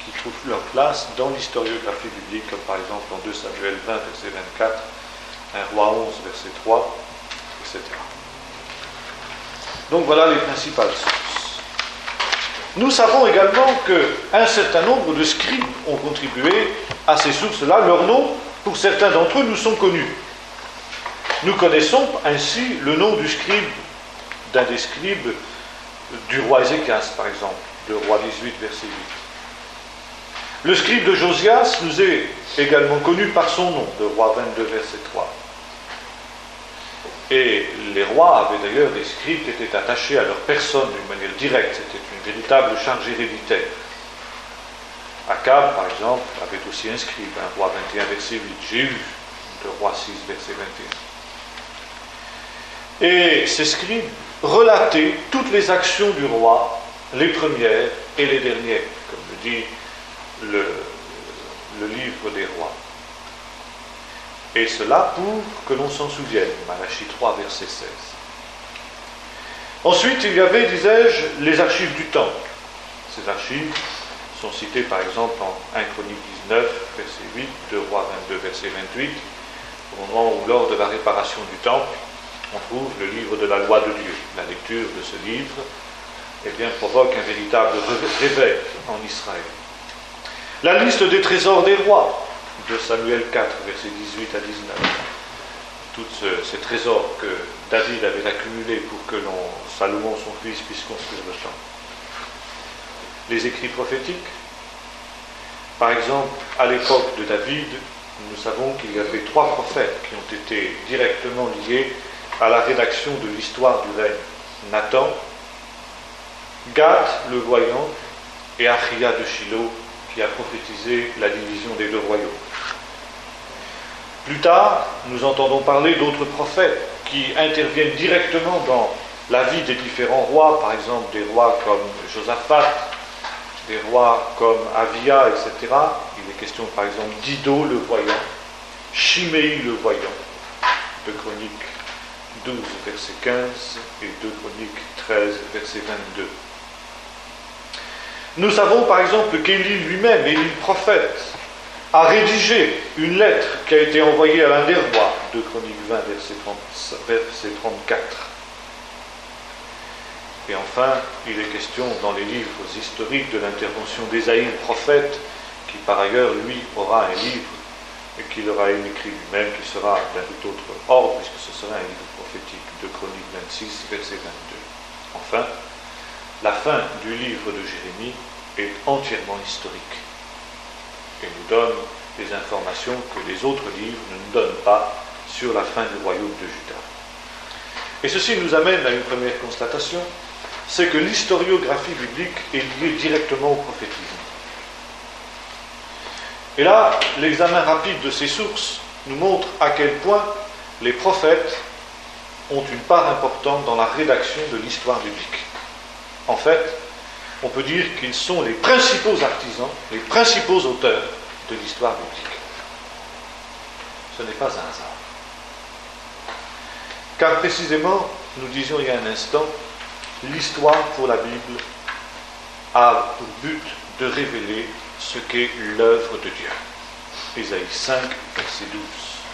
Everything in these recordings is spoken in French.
qui trouvent leur place dans l'historiographie biblique, comme par exemple en 2 Samuel 20, verset 24, 1 Roi 11, verset 3, etc. Donc voilà les principales sources. Nous savons également qu'un certain nombre de scribes ont contribué à ces sources-là. Leurs noms, pour certains d'entre eux, nous sont connus. Nous connaissons ainsi le nom du scribe, d'un des scribes du roi Ézéchias, par exemple, de Roi 18, verset 8. Le scribe de Josias nous est également connu par son nom, de Roi 22, verset 3. Et les rois avaient d'ailleurs des scribes qui étaient attachés à leur personne d'une manière directe. C'était une véritable charge héréditaire. Akab, par exemple, avait aussi un scribe, un Roi 21, verset 8. Jéhu, de Roi 6, verset 21. Et ces scribes relataient toutes les actions du roi, les premières et les dernières, comme le dit le livre des rois. Et cela pour que l'on s'en souvienne, Malachie 3, verset 16. Ensuite, il y avait, disais-je, les archives du temple. Ces archives sont citées par exemple en 1 Chronique 19, verset 8, 2 Rois 22, verset 28, au moment où, lors de la réparation du temple, on trouve le livre de la loi de Dieu. La lecture de ce livre provoque un véritable réveil en Israël. La liste des trésors des rois, de Samuel 4, versets 18 à 19. Tous ces trésors que David avait accumulés pour que Salomon, son fils, puisse construire le temple. Les écrits prophétiques. Par exemple, à l'époque de David, nous savons qu'il y avait 3 prophètes qui ont été directement liés à la rédaction de l'histoire du règne. Nathan, Gad, le voyant, et Achia de Shilo, qui a prophétisé la division des 2 royaumes. Plus tard, nous entendons parler d'autres prophètes qui interviennent directement dans la vie des différents rois, par exemple des rois comme Josaphat, des rois comme Avia, etc. Il est question par exemple d'Ido le voyant, Chiméi le voyant, de Chroniques 12, verset 15 et 2 Chroniques 13, verset 22. Nous savons par exemple qu'Élie lui-même, Élie le prophète, a rédigé une lettre qui a été envoyée à l'un des rois, 2 Chroniques 20, verset 34. Et enfin, il est question dans les livres historiques de l'intervention d'Ésaïe le prophète, qui par ailleurs, lui, aura un livre et qu'il aura écrit lui-même, qui sera d'un tout autre ordre, puisque ce sera un livre prophétique, 2 Chroniques 26, verset 22. Enfin, la fin du livre de Jérémie est entièrement historique et nous donne des informations que les autres livres ne nous donnent pas sur la fin du royaume de Juda. Et ceci nous amène à une première constatation, c'est que l'historiographie biblique est liée directement au prophétisme. Et là, l'examen rapide de ces sources nous montre à quel point les prophètes ont une part importante dans la rédaction de l'histoire biblique. En fait, on peut dire qu'ils sont les principaux artisans, les principaux auteurs de l'histoire biblique. Ce n'est pas un hasard. Car précisément, nous disions il y a un instant, l'histoire pour la Bible a pour but de révéler ce qu'est l'œuvre de Dieu. Ésaïe 5, verset 12.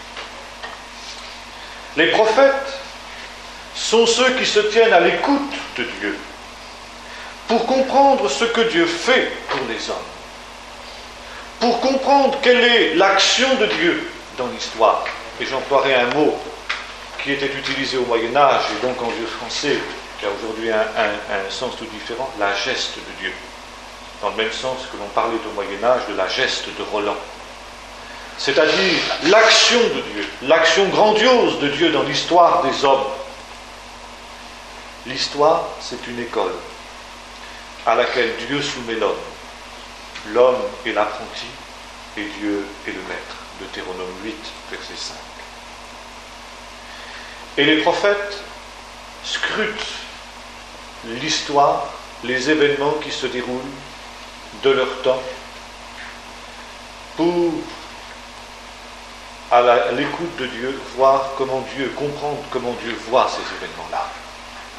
Les prophètes sont ceux qui se tiennent à l'écoute de Dieu pour comprendre ce que Dieu fait pour les hommes, pour comprendre quelle est l'action de Dieu dans l'histoire. Et j'emploierai un mot qui était utilisé au Moyen-Âge et donc en vieux français, qui a aujourd'hui un sens tout différent, la geste de Dieu. Dans le même sens que l'on parlait au Moyen-Âge de la geste de Roland. C'est-à-dire l'action de Dieu, l'action grandiose de Dieu dans l'histoire des hommes. L'histoire, c'est une école à laquelle Dieu soumet l'homme. L'homme est l'apprenti et Dieu est le maître. Deutéronome 8, verset 5. Et les prophètes scrutent l'histoire, les événements qui se déroulent de leur temps pour, à l'écoute de Dieu, voir comment Dieu, comprendre comment Dieu voit ces événements-là.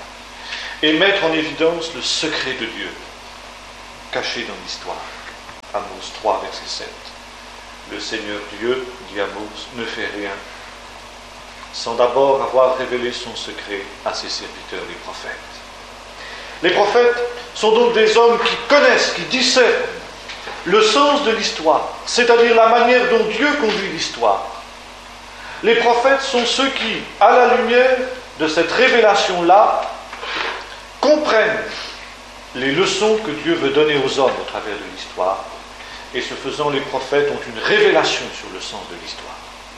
Et mettre en évidence le secret de Dieu, caché dans l'histoire. Amos 3, verset 7. Le Seigneur Dieu, dit Amos, ne fait rien sans d'abord avoir révélé son secret à ses serviteurs, les prophètes. Les prophètes sont donc des hommes qui connaissent, qui discernent le sens de l'histoire, c'est-à-dire la manière dont Dieu conduit l'histoire. Les prophètes sont ceux qui, à la lumière de cette révélation-là, comprennent les leçons que Dieu veut donner aux hommes au travers de l'histoire. Et ce faisant, les prophètes ont une révélation sur le sens de l'histoire.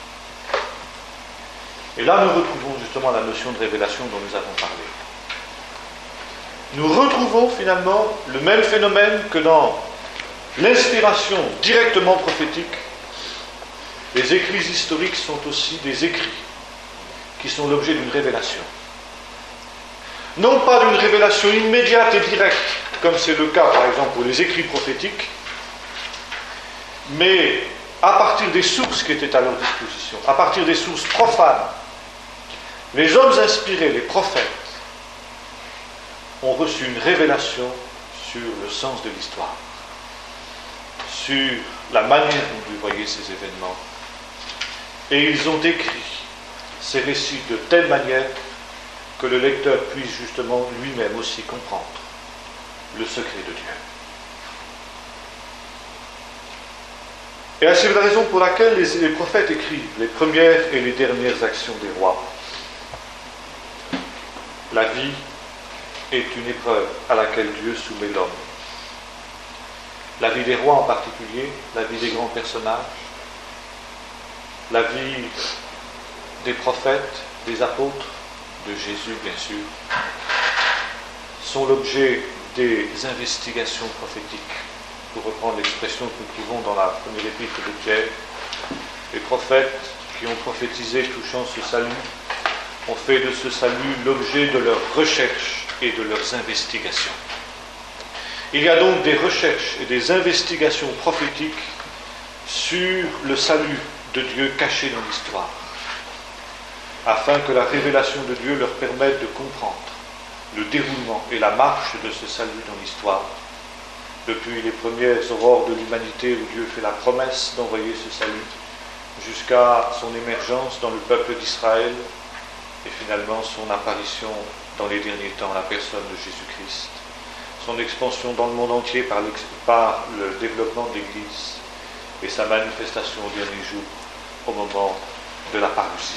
Et là, nous retrouvons justement la notion de révélation dont nous avons parlé. Nous retrouvons finalement le même phénomène que dans l'inspiration directement prophétique. Les écrits historiques sont aussi des écrits qui sont l'objet d'une révélation. Non pas d'une révélation immédiate et directe, comme c'est le cas par exemple pour les écrits prophétiques, mais à partir des sources qui étaient à leur disposition, à partir des sources profanes. Les hommes inspirés, les prophètes, ont reçu une révélation sur le sens de l'histoire, sur la manière dont Dieu voyait ces événements. Et ils ont écrit ces récits de telle manière que le lecteur puisse justement lui-même aussi comprendre le secret de Dieu. Et c'est la raison pour laquelle les prophètes écrivent les premières et les dernières actions des rois. La vie est une épreuve à laquelle Dieu soumet l'homme. La vie des rois en particulier, la vie des grands personnages, la vie des prophètes, des apôtres, de Jésus bien sûr, sont l'objet des investigations prophétiques. Pour reprendre l'expression que nous trouvons dans la première épître de Pierre, les prophètes qui ont prophétisé touchant ce salut ont fait de ce salut l'objet de leurs recherches et de leurs investigations. Il y a donc des recherches et des investigations prophétiques sur le salut de Dieu caché dans l'histoire, afin que la révélation de Dieu leur permette de comprendre le déroulement et la marche de ce salut dans l'histoire, depuis les premières aurores de l'humanité où Dieu fait la promesse d'envoyer ce salut, jusqu'à son émergence dans le peuple d'Israël, et finalement son apparition dans les derniers temps, la personne de Jésus-Christ, son expansion dans le monde entier par le développement de l'Église, et sa manifestation au dernier jour, au moment de la parousie.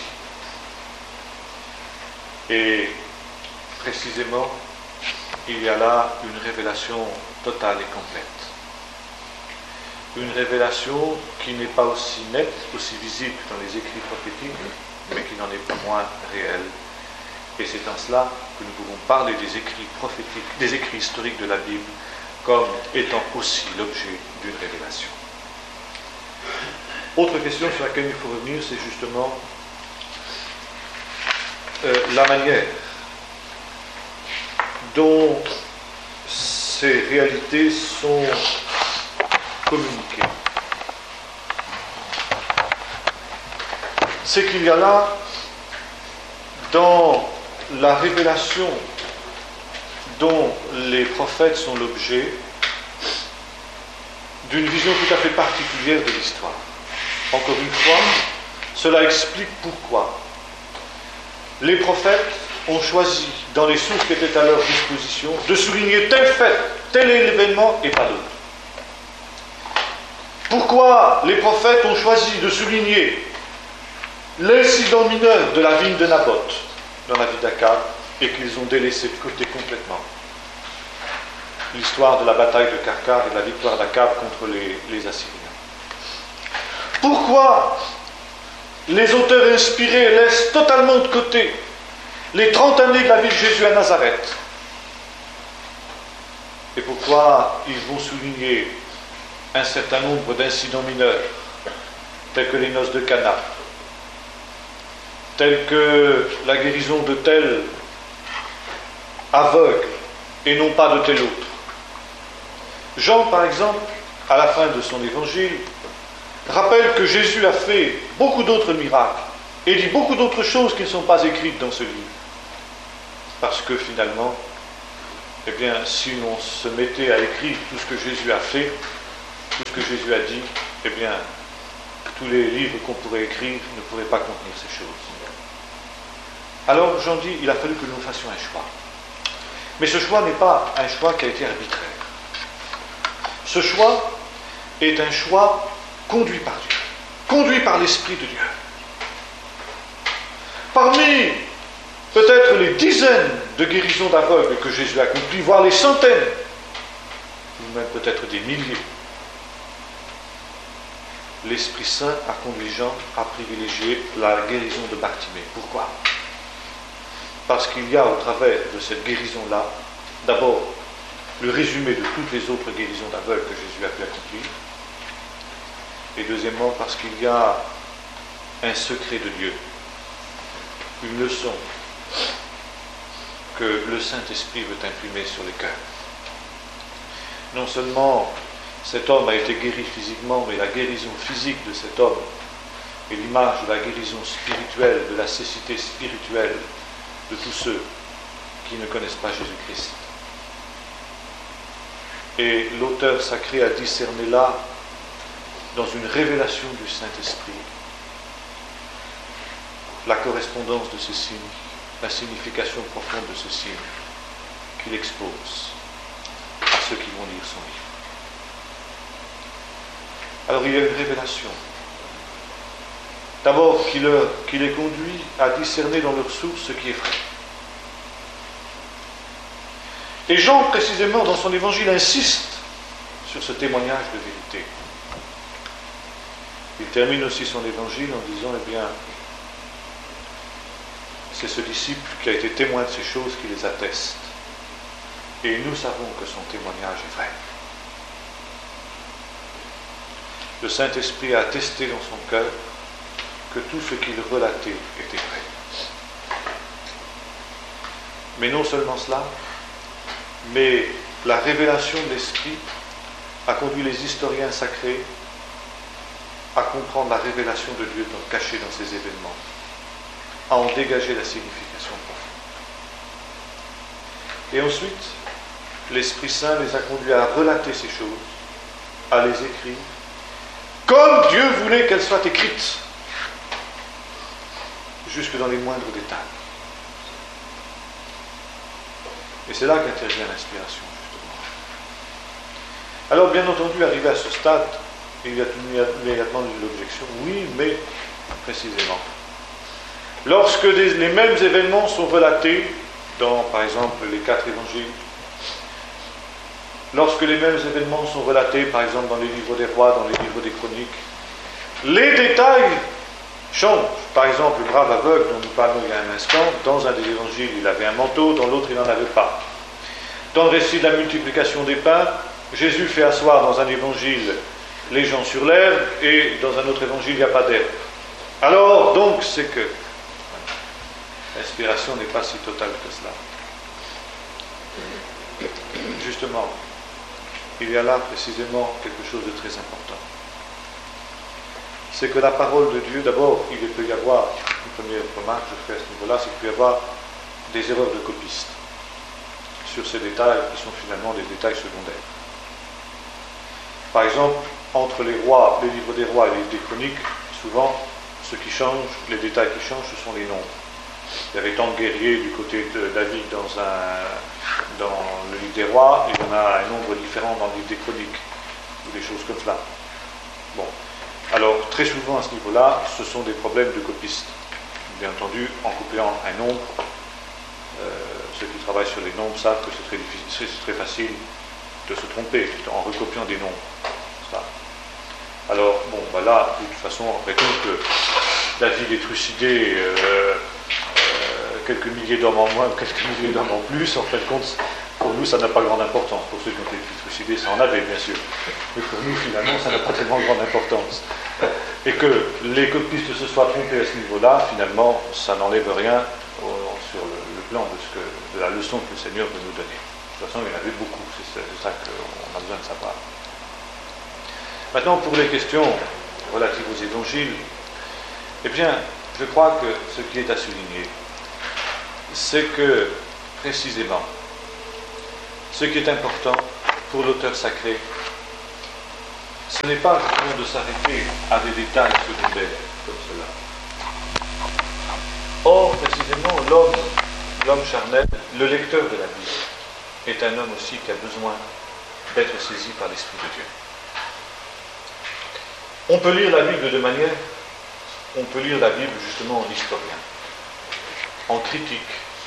Et précisément, il y a là une révélation totale et complète. Une révélation qui n'est pas aussi nette, aussi visible dans les écrits prophétiques, mais qui n'en est pas moins réelle. Et c'est en cela que nous pouvons parler des écrits prophétiques, des écrits historiques de la Bible, comme étant aussi l'objet d'une révélation. Autre question sur laquelle il faut revenir, c'est justement la manière dont ces réalités sont communiquées. C'est qu'il y a là, dans la révélation dont les prophètes sont l'objet, d'une vision tout à fait particulière de l'histoire. Encore une fois, cela explique pourquoi les prophètes ont choisi, dans les sources qui étaient à leur disposition, de souligner tel fait, tel événement et pas d'autre. Pourquoi les prophètes ont choisi de souligner l'incident mineur de la vigne de Naboth dans la vie d'Akab et qu'ils ont délaissé de côté complètement l'histoire de la bataille de Karkar et de la victoire d'Akab contre les Assyriens? Pourquoi les auteurs inspirés laissent totalement de côté les 30 années de la vie de Jésus à Nazareth? Et pourquoi ils vont souligner un certain nombre d'incidents mineurs, tels que les noces de Cana, tels que la guérison de tel aveugle et non pas de tel autre? Jean, par exemple, à la fin de son évangile, rappelle que Jésus a fait beaucoup d'autres miracles et dit beaucoup d'autres choses qui ne sont pas écrites dans ce livre. Parce que finalement, eh bien, si l'on se mettait à écrire tout ce que Jésus a fait, tout ce que Jésus a dit, eh bien, tous les livres qu'on pourrait écrire ne pourraient pas contenir ces choses. Alors, j'en dis, il a fallu que nous fassions un choix. Mais ce choix n'est pas un choix qui a été arbitraire. Ce choix est un choix conduit par Dieu, conduit par l'Esprit de Dieu. Parmi peut-être les dizaines de guérisons d'aveugles que Jésus a accomplies, voire les centaines, ou même peut-être des milliers, l'Esprit Saint a conduit Jean à privilégier la guérison de Bartimée. Pourquoi ? Parce qu'il y a au travers de cette guérison-là, d'abord, le résumé de toutes les autres guérisons d'aveugles que Jésus a pu accomplir, et deuxièmement, parce qu'il y a un secret de Dieu, une leçon que le Saint-Esprit veut imprimer sur les cœurs. Non seulement cet homme a été guéri physiquement, mais la guérison physique de cet homme est l'image de la guérison spirituelle, de la cécité spirituelle de tous ceux qui ne connaissent pas Jésus-Christ. Et l'auteur sacré a discerné là, dans une révélation du Saint-Esprit, la correspondance de ce signe, la signification profonde de ce signe qu'il expose à ceux qui vont lire son livre. Alors il y a une révélation. D'abord qui les conduit à discerner dans leur source ce qui est vrai. Et Jean, précisément, dans son évangile, insiste sur ce témoignage de vérité. Il termine aussi son évangile en disant, eh bien, c'est ce disciple qui a été témoin de ces choses qui les atteste. Et nous savons que son témoignage est vrai. Le Saint-Esprit a attesté dans son cœur que tout ce qu'il relatait était vrai. Mais non seulement cela, mais la révélation de l'Esprit a conduit les historiens sacrés à comprendre la révélation de Dieu cachée dans ces événements, à en dégager la signification profonde. Et ensuite, l'Esprit Saint les a conduits à relater ces choses, à les écrire, comme Dieu voulait qu'elles soient écrites, jusque dans les moindres détails. Et c'est là qu'intervient l'inspiration, justement. Alors, bien entendu, arrivé à ce stade, il y a immédiatement l'objection, oui, mais précisément. Lorsque les mêmes événements sont relatés dans, par exemple, les 4 évangiles, lorsque les mêmes événements sont relatés, par exemple, dans les livres des rois, dans les livres des chroniques, les détails changent. Par exemple, le brave aveugle dont nous parlons il y a un instant, dans un des évangiles, il avait un manteau, dans l'autre, il n'en avait pas. Dans le récit de la multiplication des pains, Jésus fait asseoir dans un évangile les gens sur l'herbe, et dans un autre évangile, il n'y a pas d'herbe. Alors, donc, c'est que l'inspiration n'est pas si totale que cela. Justement, il y a là précisément quelque chose de très important. C'est que la parole de Dieu, d'abord, il peut y avoir, une première remarque que je fais à ce niveau-là, c'est qu'il peut y avoir des erreurs de copistes sur ces détails qui sont finalement des détails secondaires. Par exemple, entre les rois, les livres des rois et les livres des chroniques, souvent, ce qui change, les détails qui changent, ce sont les nombres. Il y avait tant de guerriers du côté de David dans le livre des rois, il y en a un nombre différent dans le livre des chroniques, ou des choses comme cela. Bon. Alors, très souvent à ce niveau-là, ce sont des problèmes de copistes. Bien entendu, en copiant un nombre, ceux qui travaillent sur les nombres savent que c'est très facile de se tromper en recopiant des nombres. Ça. Alors, bon, bah là, de toute façon, après tout, que David est trucidé quelques milliers d'hommes en moins ou quelques milliers d'hommes en plus, en fin de compte, pour nous, ça n'a pas grande importance. Pour ceux qui ont été trucidés, ça en avait, bien sûr. Mais pour nous, finalement, ça n'a pas tellement grande importance. Et que les copistes se soient trompés à ce niveau-là, finalement, ça n'enlève rien sur le plan de la leçon que le Seigneur veut nous donner. De toute façon, il y en avait beaucoup, c'est ça qu'on a besoin de savoir. Maintenant, pour les questions relatives aux évangiles, eh bien, je crois que ce qui est à souligner, c'est que, précisément, ce qui est important pour l'auteur sacré, ce n'est pas justement de s'arrêter à des détails secondaires comme cela. Or, précisément, l'homme charnel, le lecteur de la Bible, est un homme aussi qui a besoin d'être saisi par l'Esprit de Dieu. On peut lire la Bible de manière, on peut lire la Bible justement en historien, en critique,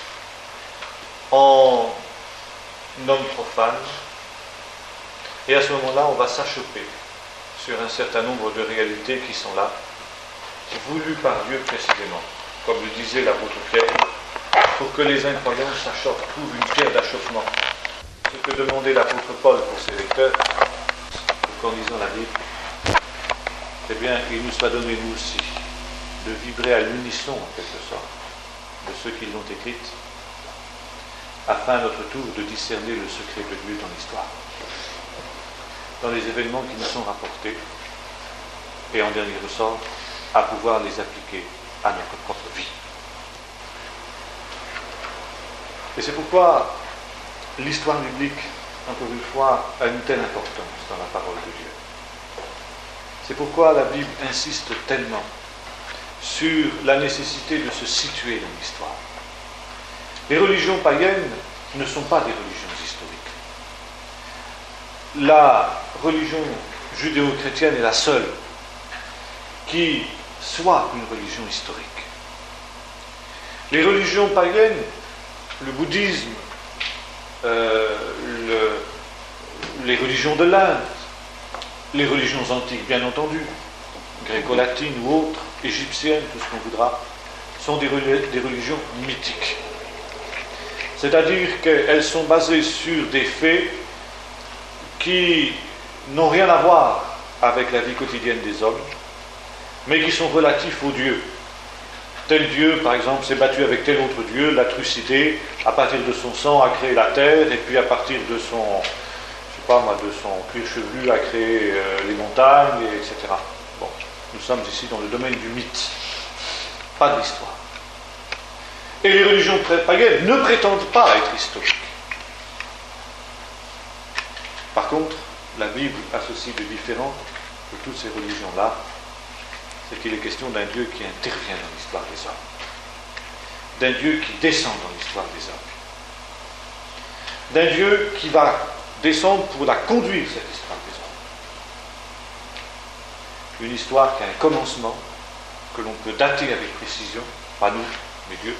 en homme profane, et à ce moment-là, on va s'achoper sur un certain nombre de réalités qui sont là, voulues par Dieu précisément. Comme le disait l'apôtre Pierre, pour que les incroyants s'achoppent, trouvent une pierre d'achoppement. Ce que demandait l'apôtre Paul pour ses lecteurs, qu'en lisant la Bible, eh bien, il nous soit donné, nous aussi, de vibrer à l'unisson, en quelque sorte, de ceux qui l'ont écrite, afin, à notre tour, de discerner le secret de Dieu dans l'histoire, dans les événements qui nous sont rapportés, et en dernier ressort, à pouvoir les appliquer à notre propre vie. Et c'est pourquoi l'histoire biblique, encore une fois, a une telle importance dans la parole de Dieu. C'est pourquoi la Bible insiste tellement sur la nécessité de se situer dans l'histoire. Les religions païennes ne sont pas des religions historiques. La religion judéo-chrétienne est la seule qui soit une religion historique. Les religions païennes, le bouddhisme, les religions de l'Inde, les religions antiques bien entendu, gréco-latines ou autres, égyptiennes, tout ce qu'on voudra, sont des religions mythiques. C'est-à-dire qu'elles sont basées sur des faits qui n'ont rien à voir avec la vie quotidienne des hommes, mais qui sont relatifs aux dieux. Tel dieu, par exemple, s'est battu avec tel autre dieu, l'a trucidé, à partir de son sang a créé la terre, et puis à partir de son, de son cuir chevelu a créé les montagnes, etc. Bon, nous sommes ici dans le domaine du mythe, pas de l'histoire. Et les religions païennes ne prétendent pas être historiques. Par contre, la Bible associe de différent de toutes ces religions-là, c'est qu'il est question d'un Dieu qui intervient dans l'histoire des hommes, d'un Dieu qui descend dans l'histoire des hommes, d'un Dieu qui va descendre pour la conduire, cette histoire des hommes. Une histoire qui a un commencement, que l'on peut dater avec précision, pas nous, mais Dieu.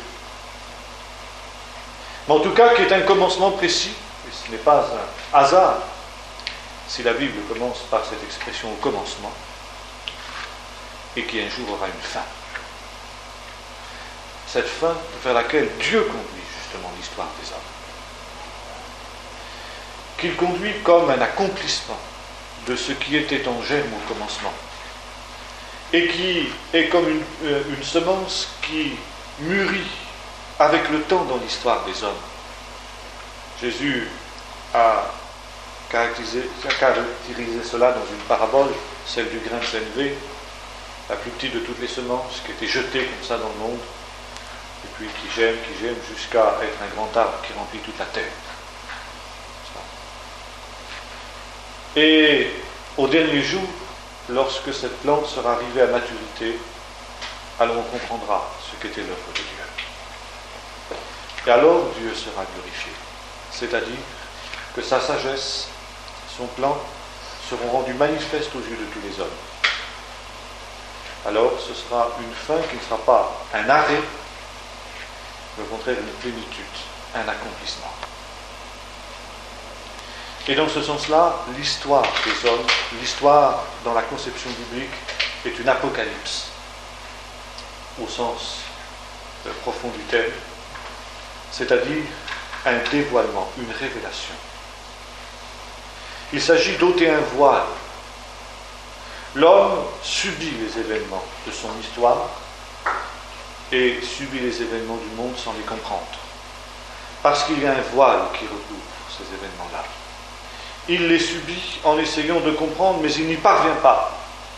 Mais en tout cas, qui est un commencement précis, et ce n'est pas un hasard si la Bible commence par cette expression au commencement, et qui un jour aura une fin. Cette fin vers laquelle Dieu conduit justement l'histoire des hommes. Qu'il conduit comme un accomplissement de ce qui était en germe au commencement. Et qui est comme une semence qui mûrit avec le temps dans l'histoire des hommes. Jésus a caractérisé cela dans une parabole, celle du grain de sénévé, la plus petite de toutes les semences, qui était jetée comme ça dans le monde, et puis qui germe, jusqu'à être un grand arbre qui remplit toute la terre. Et au dernier jour, lorsque cette plante sera arrivée à maturité, alors on comprendra ce qu'était l'œuvre de Dieu. Et alors Dieu sera glorifié. C'est-à-dire que sa sagesse, son plan, seront rendus manifestes aux yeux de tous les hommes. Alors ce sera une fin qui ne sera pas un arrêt, mais au contraire une plénitude, un accomplissement. Et dans ce sens-là, l'histoire des hommes, l'histoire dans la conception biblique, est une apocalypse, au sens profond du terme, c'est-à-dire un dévoilement, une révélation. Il s'agit d'ôter un voile. L'homme subit les événements de son histoire et subit les événements du monde sans les comprendre. Parce qu'il y a un voile qui recouvre ces événements-là. Il les subit en essayant de comprendre, mais il n'y parvient pas.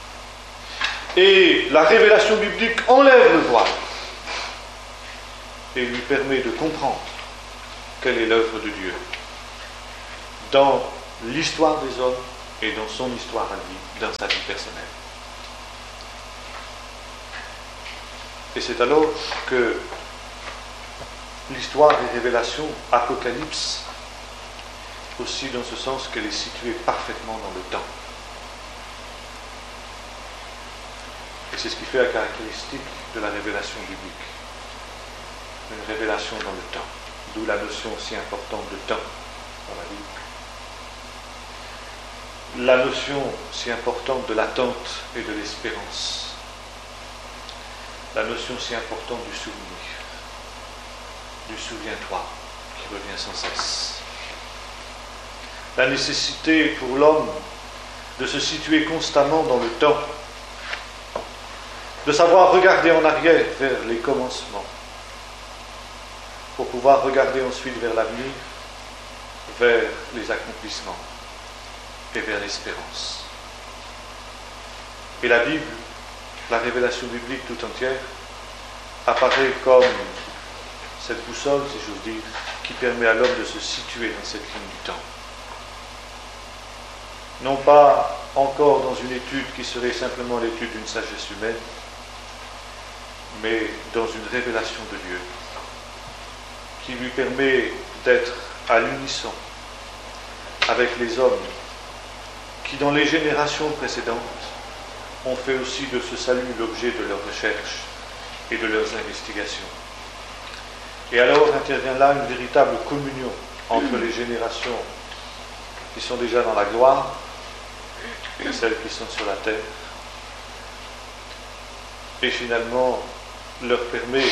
Et la révélation biblique enlève le voile et lui permet de comprendre quelle est l'œuvre de Dieu dans l'histoire des hommes et dans son histoire à lui, dans sa vie personnelle. Et c'est alors que l'histoire des révélations, Apocalypse, aussi dans ce sens qu'elle est située parfaitement dans le temps. Et c'est ce qui fait la caractéristique de la révélation biblique. Une révélation dans le temps, d'où la notion aussi importante de temps dans la Bible. La notion si importante de l'attente et de l'espérance. La notion si importante du souvenir, du souviens-toi, qui revient sans cesse. La nécessité pour l'homme de se situer constamment dans le temps, de savoir regarder en arrière vers les commencements, pour pouvoir regarder ensuite vers l'avenir, vers les accomplissements et vers l'espérance. Et la Bible, la révélation biblique tout entière, apparaît comme cette boussole, si j'ose dire, qui permet à l'homme de se situer dans cette ligne du temps. Non pas encore dans une étude qui serait simplement l'étude d'une sagesse humaine, mais dans une révélation de Dieu, qui lui permet d'être à l'unisson avec les hommes qui, dans les générations précédentes, ont fait aussi de ce salut l'objet de leurs recherches et de leurs investigations. Et alors intervient là une véritable communion entre les générations qui sont déjà dans la gloire et celles qui sont sur la terre, et finalement leur permet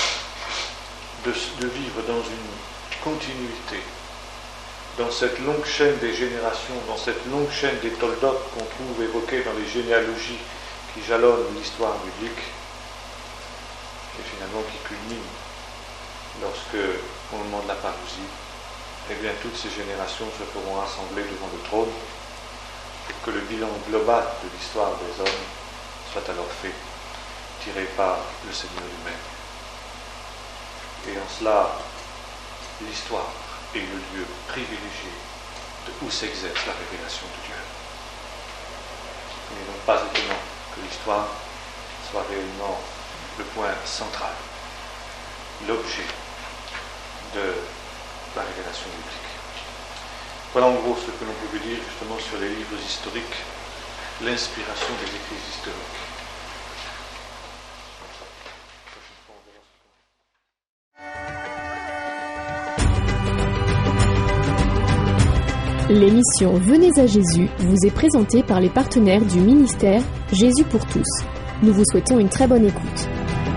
de vivre dans une continuité, dans cette longue chaîne des générations, dans cette longue chaîne des toldotes qu'on trouve évoquées dans les généalogies qui jalonnent l'histoire biblique, et finalement qui culminent lorsque, au moment de la parousie, eh bien, toutes ces générations se feront rassembler devant le trône pour que le bilan global de l'histoire des hommes soit alors fait, tiré par le Seigneur lui-même. Et en cela, l'histoire est le lieu privilégié où s'exerce la révélation de Dieu. Il n'est donc pas étonnant que l'histoire soit réellement le point central, l'objet de la révélation biblique. Voilà en gros ce que l'on pouvait dire justement sur les livres historiques, l'inspiration des écrits historiques. L'émission Venez à Jésus vous est présentée par les partenaires du ministère Jésus pour tous. Nous vous souhaitons une très bonne écoute.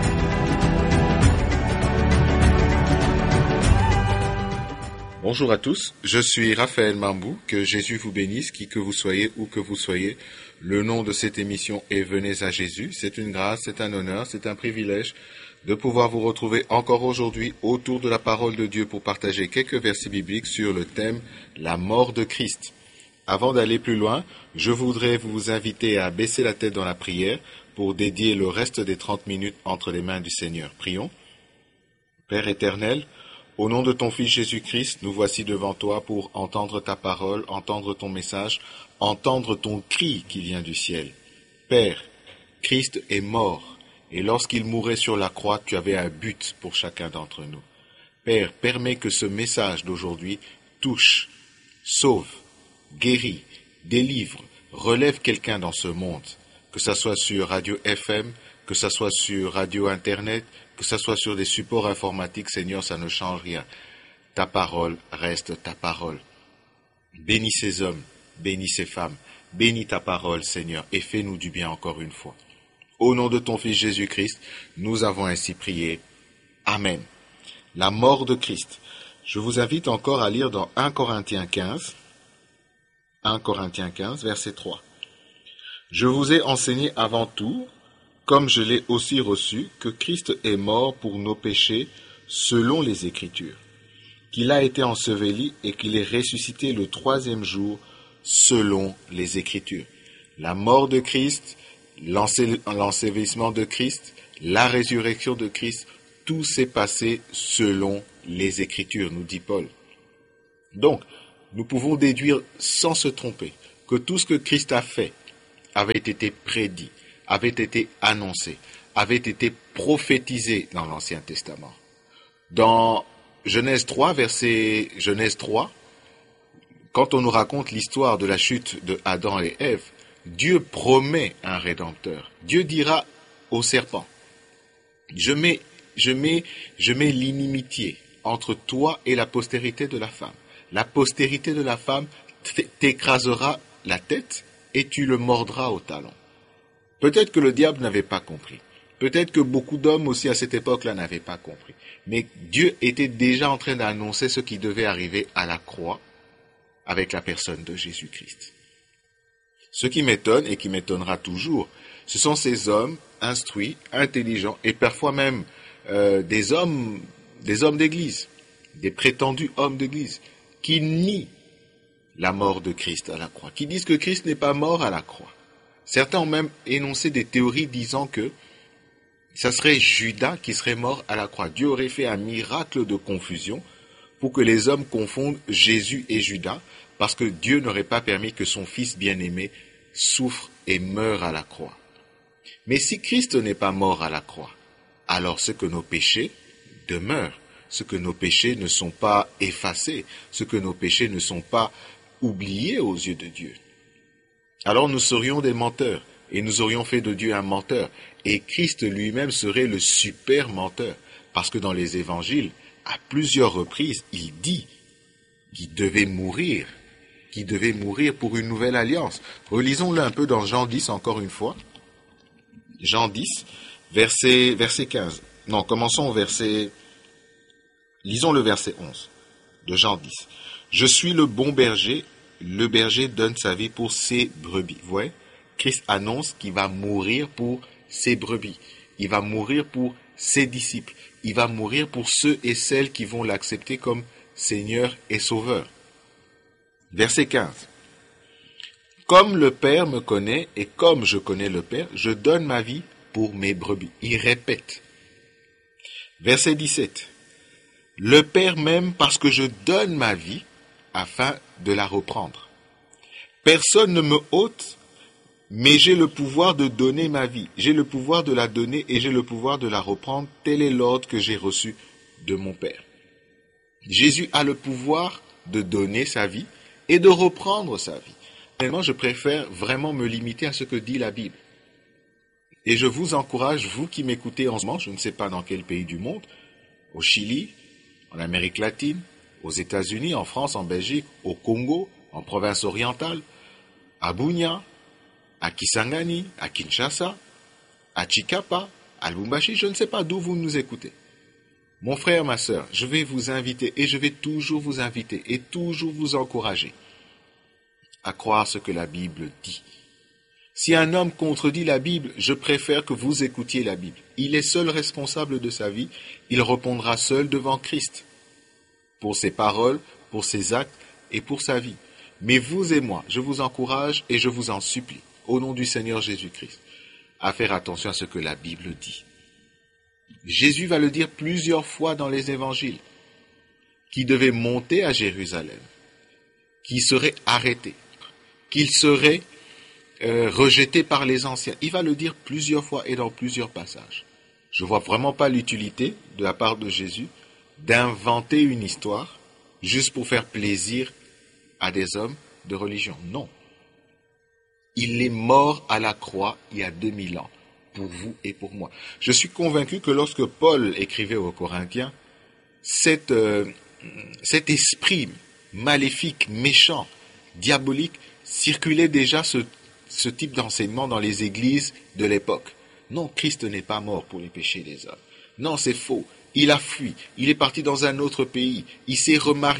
Bonjour à tous, je suis Raphaël Mambou, que Jésus vous bénisse, qui que vous soyez, où que vous soyez. Le nom de cette émission est Venez à Jésus. C'est une grâce, c'est un honneur, c'est un privilège de pouvoir vous retrouver encore aujourd'hui autour de la parole de Dieu pour partager quelques versets bibliques sur le thème « La mort de Christ ». Avant d'aller plus loin, je voudrais vous inviter à baisser la tête dans la prière pour dédier le reste des 30 minutes entre les mains du Seigneur. Prions. Père éternel, au nom de ton Fils Jésus-Christ, nous voici devant toi pour entendre ta parole, entendre ton message, entendre ton cri qui vient du ciel. Père, Christ est mort, et lorsqu'il mourait sur la croix, tu avais un but pour chacun d'entre nous. Père, permets que ce message d'aujourd'hui touche, sauve, guérit, délivre, relève quelqu'un dans ce monde, que ça soit sur Radio FM, que ça soit sur Radio Internet, que ça soit sur des supports informatiques, Seigneur, ça ne change rien. Ta parole reste ta parole. Bénis ces hommes, bénis ces femmes, bénis ta parole, Seigneur, et fais-nous du bien encore une fois. Au nom de ton Fils Jésus-Christ, nous avons ainsi prié. Amen. La mort de Christ. Je vous invite encore à lire dans 1 Corinthiens 15, verset 3. Je vous ai enseigné avant tout, comme je l'ai aussi reçu, que Christ est mort pour nos péchés selon les Écritures, qu'il a été enseveli et qu'il est ressuscité le 3e jour selon les Écritures. La mort de Christ, l'ensevelissement de Christ, la résurrection de Christ, tout s'est passé selon les Écritures, nous dit Paul. Donc, nous pouvons déduire sans se tromper que tout ce que Christ a fait avait été prédit, avait été annoncé, avait été prophétisé dans l'Ancien Testament. Dans Genèse 3, quand on nous raconte l'histoire de la chute de Adam et Ève, Dieu promet un rédempteur. Dieu dira au serpent, je mets l'inimitié entre toi et la postérité de la femme. La postérité de la femme t'écrasera la tête et tu le mordras au talon. Peut-être que le diable n'avait pas compris. Peut-être que beaucoup d'hommes aussi à cette époque-là n'avaient pas compris. Mais Dieu était déjà en train d'annoncer ce qui devait arriver à la croix avec la personne de Jésus-Christ. Ce qui m'étonne et qui m'étonnera toujours, ce sont ces hommes instruits, intelligents et parfois même des hommes d'église, des prétendus hommes d'église, qui nient la mort de Christ à la croix, qui disent que Christ n'est pas mort à la croix. Certains ont même énoncé des théories disant que ça serait Judas qui serait mort à la croix. Dieu aurait fait un miracle de confusion pour que les hommes confondent Jésus et Judas, parce que Dieu n'aurait pas permis que son Fils bien-aimé souffre et meure à la croix. Mais si Christ n'est pas mort à la croix, alors ce que nos péchés demeurent, ce que nos péchés ne sont pas effacés, ce que nos péchés ne sont pas oubliés aux yeux de Dieu. Alors nous serions des menteurs, et nous aurions fait de Dieu un menteur, et Christ lui-même serait le super menteur, parce que dans les évangiles, à plusieurs reprises, il dit qu'il devait mourir pour une nouvelle alliance. Relisons-le un peu dans Jean 10 encore une fois. Jean 10, verset 15. Non, commençons au verset... Lisons le verset 11 de Jean 10. Je suis le bon berger donne sa vie pour ses brebis. Vous voyez, Christ annonce qu'il va mourir pour ses brebis. Il va mourir pour ses disciples. Il va mourir pour ceux et celles qui vont l'accepter comme Seigneur et Sauveur. Verset 15. Comme le Père me connaît et comme je connais le Père, je donne ma vie pour mes brebis. Il répète. Verset 17. Le Père m'aime parce que je donne ma vie afin de la reprendre. Personne ne me ôte, mais j'ai le pouvoir de donner ma vie. J'ai le pouvoir de la donner et j'ai le pouvoir de la reprendre. Tel est l'ordre que j'ai reçu de mon Père. Jésus a le pouvoir de donner sa vie et de reprendre sa vie. Finalement, je préfère vraiment me limiter à ce que dit la Bible. Et je vous encourage, vous qui m'écoutez en ce moment, je ne sais pas dans quel pays du monde, au Chili, en Amérique latine, aux États-Unis, en France, en Belgique, au Congo, en province orientale, à Bunia, à Kisangani, à Kinshasa, à Chikapa, à Lubumbashi, je ne sais pas d'où vous nous écoutez. Mon frère, ma sœur, je vais vous inviter et je vais toujours vous inviter et toujours vous encourager à croire ce que la Bible dit. Si un homme contredit la Bible, je préfère que vous écoutiez la Bible. Il est seul responsable de sa vie, il répondra seul devant Christ pour ses paroles, pour ses actes et pour sa vie. Mais vous et moi, je vous encourage et je vous en supplie, au nom du Seigneur Jésus-Christ, à faire attention à ce que la Bible dit. Jésus va le dire plusieurs fois dans les évangiles, qu'il devait monter à Jérusalem, qu'il serait arrêté, qu'il serait rejeté par les anciens. Il va le dire plusieurs fois et dans plusieurs passages. Je ne vois vraiment pas l'utilité de la part de Jésus d'inventer une histoire juste pour faire plaisir à des hommes de religion. Non. Il est mort à la croix il y a 2000 ans, pour vous et pour moi. Je suis convaincu que lorsque Paul écrivait aux Corinthiens, cet esprit maléfique, méchant, diabolique, circulait déjà ce type d'enseignement dans les églises de l'époque. Non, Christ n'est pas mort pour les péchés des hommes. Non, c'est faux. Il a fui. Il est parti dans un autre pays. Il s'est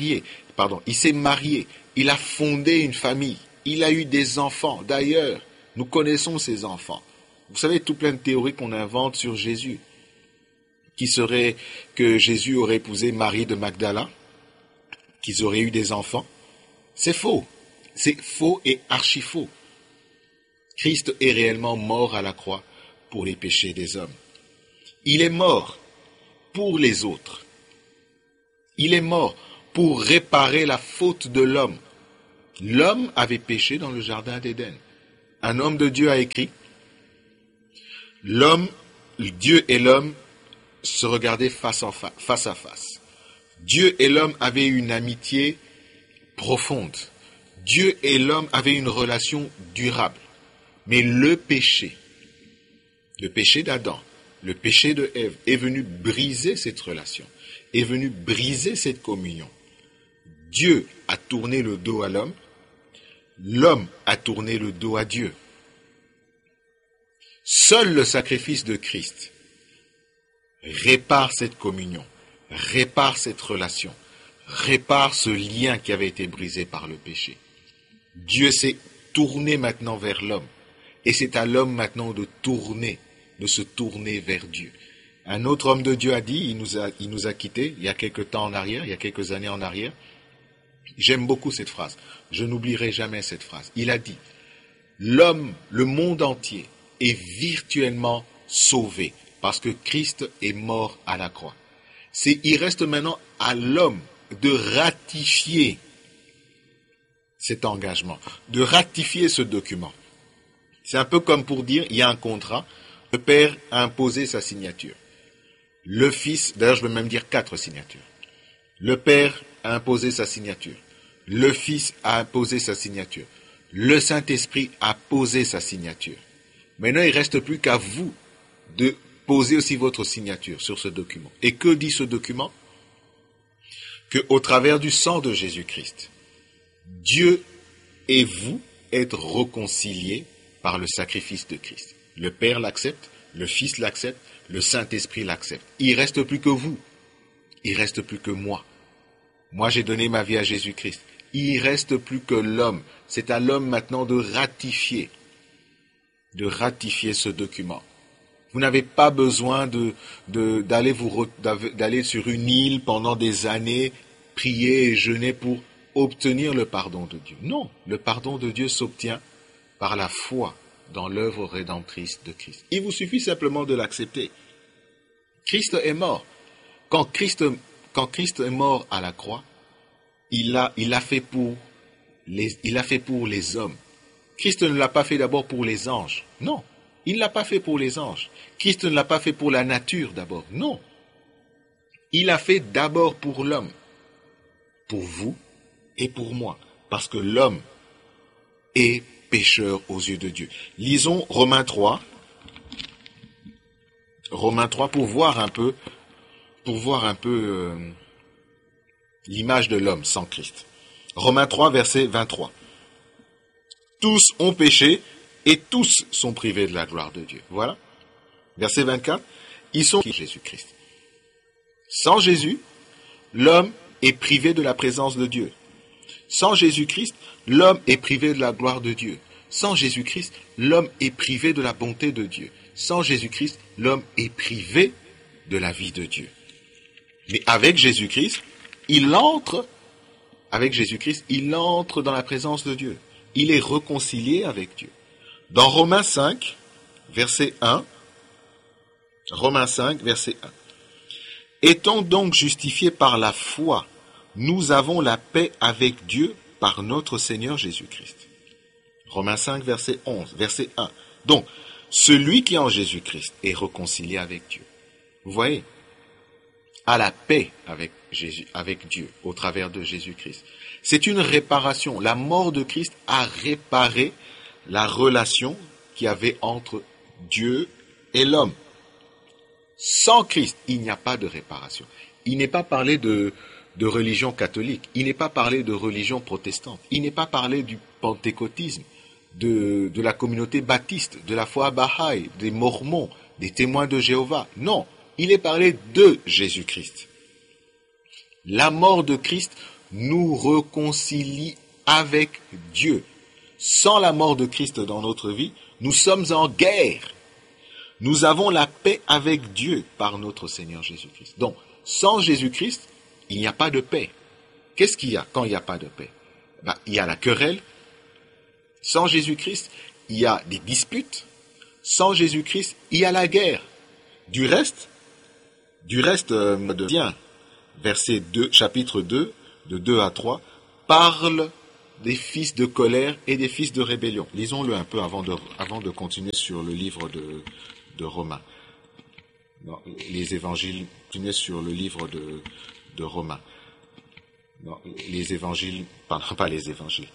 marié. Il a fondé une famille. Il a eu des enfants. D'ailleurs, nous connaissons ces enfants. Vous savez, tout plein de théories qu'on invente sur Jésus. Qui serait que Jésus aurait épousé Marie de Magdala, qu'ils auraient eu des enfants. C'est faux. C'est faux et archi faux. Christ est réellement mort à la croix pour les péchés des hommes. Il est mort pour les autres. Il est mort pour réparer la faute de l'homme. L'homme avait péché dans le jardin d'Éden. Un homme de Dieu a écrit, Dieu et l'homme se regardaient face à face. Dieu et l'homme avaient une amitié profonde. Dieu et l'homme avaient une relation durable. Mais le péché d'Adam, le péché de Ève est venu briser cette relation, est venu briser cette communion. Dieu a tourné le dos à l'homme a tourné le dos à Dieu. Seul le sacrifice de Christ répare cette communion, répare cette relation, répare ce lien qui avait été brisé par le péché. Dieu s'est tourné maintenant vers l'homme. Et c'est à l'homme maintenant de se tourner vers Dieu. Un autre homme de Dieu a dit, il nous a quittés il y a quelques temps en arrière, il y a quelques années en arrière. J'aime beaucoup cette phrase. Je n'oublierai jamais cette phrase. Il a dit, l'homme, le monde entier est virtuellement sauvé parce que Christ est mort à la croix. Il reste maintenant à l'homme de ratifier cet engagement, de ratifier ce document. C'est un peu comme pour dire, il y a un contrat, le père a imposé sa signature. Le fils, d'ailleurs je vais même dire 4 signatures. Le père a imposé sa signature. Le fils a imposé sa signature. Le Saint-Esprit a posé sa signature. Maintenant, il ne reste plus qu'à vous de poser aussi votre signature sur ce document. Et que dit ce document? Qu'au travers du sang de Jésus-Christ, Dieu et vous êtes réconciliés par le sacrifice de Christ. Le Père l'accepte, le Fils l'accepte, le Saint-Esprit l'accepte. Il ne reste plus que vous. Il ne reste plus que moi. Moi, j'ai donné ma vie à Jésus-Christ. Il ne reste plus que l'homme. C'est à l'homme maintenant de ratifier ce document. Vous n'avez pas besoin d'aller sur une île pendant des années, prier et jeûner pour obtenir le pardon de Dieu. Non, le pardon de Dieu s'obtient par la foi dans l'œuvre rédemptrice de Christ. Il vous suffit simplement de l'accepter. Christ est mort. Quand Christ est mort à la croix, il l'a fait pour les hommes. Christ ne l'a pas fait d'abord pour les anges. Non, il ne l'a pas fait pour les anges. Christ ne l'a pas fait pour la nature d'abord. Non. Il l'a fait d'abord pour l'homme. Pour vous et pour moi. Parce que l'homme est pécheur aux yeux de Dieu. Lisons Romains 3. Romains 3 pour voir un peu l'image de l'homme sans Christ. Romains 3, verset 23. Tous ont péché et tous sont privés de la gloire de Dieu. Voilà. Verset 24. Ils sont Jésus-Christ. Sans Jésus, l'homme est privé de la présence de Dieu. Sans Jésus-Christ, l'homme est privé de la gloire de Dieu. Sans Jésus-Christ, l'homme est privé de la bonté de Dieu. Sans Jésus-Christ, l'homme est privé de la vie de Dieu. Mais avec Jésus-Christ, il entre dans la présence de Dieu. Il est réconcilié avec Dieu. Dans Romains 5, verset 1, Romains 5, verset 1. Étant donc justifiés par la foi, nous avons la paix avec Dieu par notre Seigneur Jésus-Christ. Romains 5, verset 11, verset 1. Donc, celui qui est en Jésus-Christ est réconcilié avec Dieu. Vous voyez, a la paix avec Dieu au travers de Jésus-Christ. C'est une réparation. La mort de Christ a réparé la relation qu'il y avait entre Dieu et l'homme. Sans Christ, il n'y a pas de réparation. Il n'est pas parlé de religion catholique, il n'est pas parlé de religion protestante, il n'est pas parlé du pentecôtisme, de la communauté baptiste, de la foi Baha'i, des Mormons, des témoins de Jéhovah. Non, il est parlé de Jésus-Christ. La mort de Christ nous réconcilie avec Dieu. Sans la mort de Christ dans notre vie, nous sommes en guerre. Nous avons la paix avec Dieu par notre Seigneur Jésus-Christ. Donc, sans Jésus-Christ, il n'y a pas de paix. Qu'est-ce qu'il y a quand il n'y a pas de paix? Il y a la querelle. Sans Jésus-Christ, il y a des disputes. Sans Jésus-Christ, il y a la guerre. Du reste, verset 2, chapitre 2, de 2 à 3, parle des fils de colère et des fils de rébellion. Lisons-le un peu avant de continuer sur le livre de Romains. Non, les évangiles, continuer sur le livre de Romains. Non, les évangiles, pardon, pas les évangiles.